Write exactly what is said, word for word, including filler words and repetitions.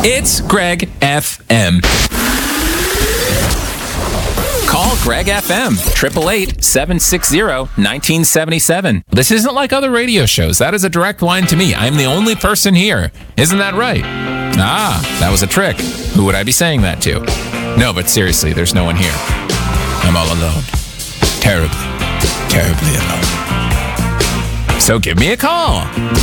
It's Greg F M. Call Greg F M, eight eight eight, seven six zero, one nine seven seven. This isn't like other radio shows. That is a direct line to me. I'm the only person here. Isn't that right? Ah, that was a trick. Who would I be saying that to? No, but seriously, there's no one here. I'm all alone. Terribly, terribly alone. So give me a call.